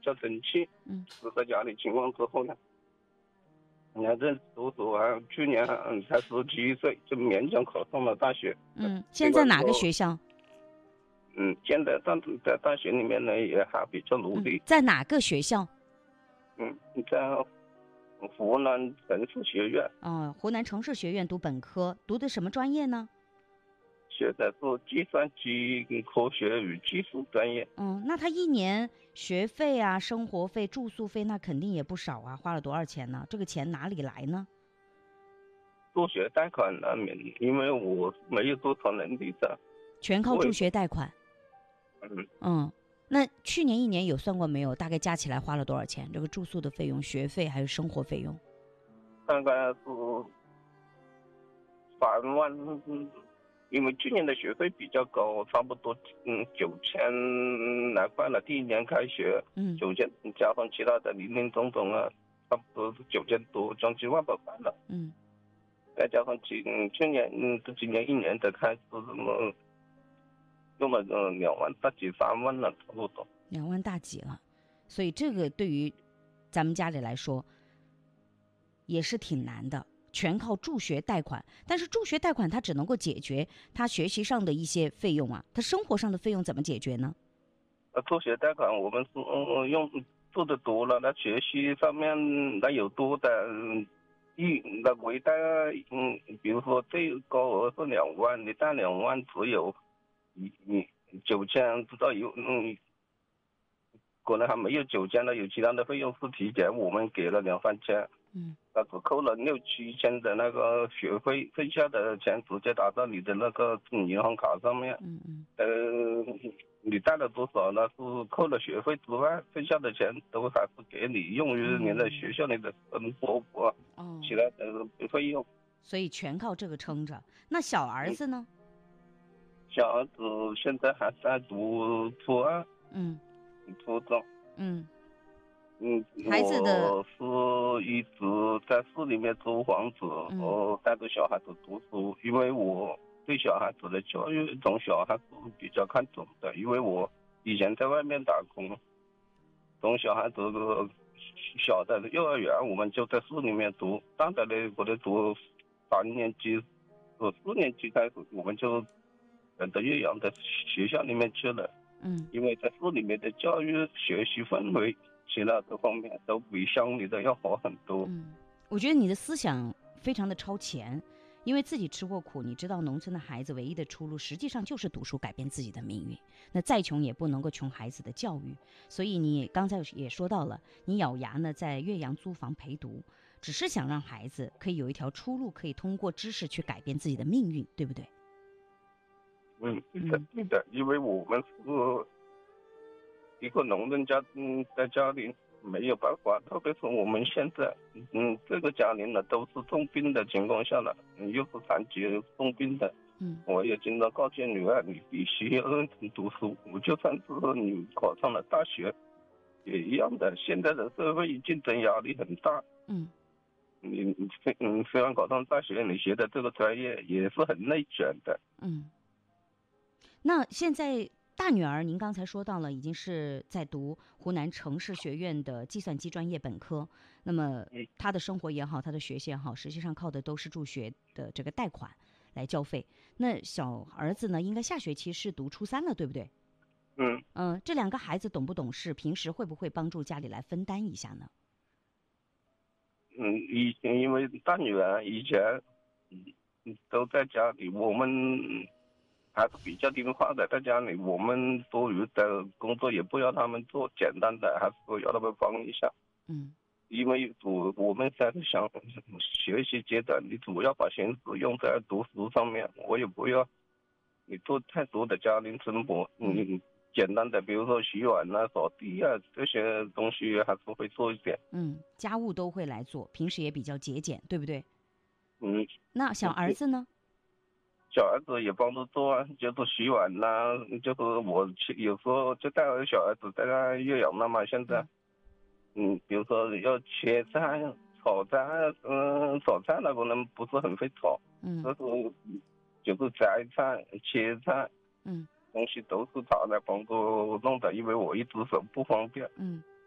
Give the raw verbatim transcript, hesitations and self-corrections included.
较争气。 嗯， 是在家里情况之后呢，反正读书啊，去年嗯才十七岁就勉强考上了大学。 嗯，现在哪个学校？ 嗯，现在在在大学里面呢也还比较努力。 嗯，在哪个学校？ 嗯，在湖南城市学院。 哦，湖南城市学院读本科，读的什么专业呢？ 学的是计算机科学与技术专业。 嗯，那他一年学费啊、生活费、住宿费，那肯定也不少啊，花了多少钱呢？这个钱哪里来呢？ 助学贷款难免，因为我没有多少能力的， 全靠助学贷款。 嗯嗯，那去年一年有算过没有？大概加起来花了多少钱？这个住宿的费用、学费还有生活费用？ 大概是三万，因为去年的学费比较高，差不多嗯九千来块了。第一年开学， 嗯， 九千加上其他的零零总总啊，差不多是九千多，将近万把块了。 嗯， 再加上去嗯去年嗯这今年一年的开支什么，用了个两万大几三万了，差不多。 两万大几了，所以这个对于咱们家里来说也是挺难的，全靠助学贷款。但是助学贷款它只能够解决他学习上的一些费用啊，他生活上的费用怎么解决呢？ 呃，助学贷款我们是嗯用做的多了，那学习上面那有多的，嗯一那微贷，嗯，比如说最高额是两万，你贷两万只有一你九千，知道有嗯，可能还没有九千的，有其他的费用是体检，我们给了两三千。 嗯， 那只扣了六七千的那个学费，剩下的钱直接打到你的那个银行卡上面。 嗯嗯， 呃，你贷了多少呢？是扣了学费之外，剩下的钱都还是给你用于你的学校里的生活和哦， 其他的费用。 所以全靠这个撑着。那小儿子呢？ 小儿子现在还在读初二， 嗯初中。 嗯， 嗯， 孩子的我是一直在市里面租房子， 嗯呃，带着小孩子读书，因为我对小孩子的教育从小还是比较看重的，因为我以前在外面打工，从小孩子的小的幼儿园我们就在市里面读，大的呢我就读三年级，呃四年级开始我们就等到岳阳的学校里面去了。 嗯。 因为在市里面的教育学习氛围，其他各方面都比乡里的要好很多。 嗯，我觉得你的思想非常的超前，因为自己吃过苦，你知道农村的孩子唯一的出路实际上就是读书改变自己的命运。那再穷也不能够穷孩子的教育，所以你刚才也说到了，你咬牙呢在岳阳租房陪读，只是想让孩子可以有一条出路，可以通过知识去改变自己的命运，对不对？ 嗯，对的，对的，因为我们是一个农人家，嗯，在家里没有办法，特别是我们现在，嗯，这个家庭呢都是重病的情况下了，嗯，又是残疾重病的， 嗯， 我也经常告诫女儿，你必须要认真读书。我就算是你考上了大学，也一样的。现在的社会竞争压力很大， 嗯你你虽嗯虽然考上大学，你学的这个专业也是很内卷的。 嗯。那现在大女儿，您刚才说到了，已经是在读湖南城市学院的计算机专业本科。那么她的生活也好，她的学习也好，实际上靠的都是助学的这个贷款来交费。那小儿子呢，应该下学期是读初三了，对不对？ 嗯嗯、呃，这两个孩子懂不懂事？平时会不会帮助家里来分担一下呢？ 嗯，以前因为大女儿以前嗯嗯都在家里，我们还是比较听话的，在家里我们多余的工作也不要他们做，简单的还是要他们帮一下。 嗯因为主我们在想学习阶段，你主要把心思用在读书上面，我也不要你做太多的家庭生活，嗯，简单的比如说洗碗啊、扫地啊这些东西还是会做一点。 嗯，家务都会来做，平时也比较节俭，对不对？ 嗯， 那小儿子呢？ 小孩子也帮着做啊，就是洗碗呐、就是我去有时候就带着小孩子在那岳阳了嘛，现在，嗯，比如说要切菜、炒菜，嗯，炒菜那可能不是很会炒， 嗯就是就是摘菜、切菜， 嗯东西都是他来帮助弄的，因为我一只手不方便。 嗯。